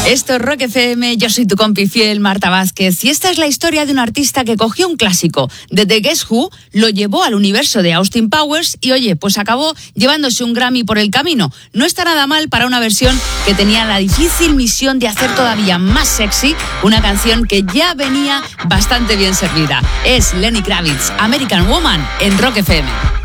Esto es Rock FM, yo soy tu compi fiel, Marta Vázquez, y esta es la historia de un artista que cogió un clásico de The Guess Who, lo llevó al universo de Austin Powers y oye, pues acabó llevándose un Grammy por el camino. No está nada mal para una versión que tenía la difícil misión de hacer todavía más sexy una canción que ya venía bastante bien servida. Es Lenny Kravitz, American Woman, en Rock FM.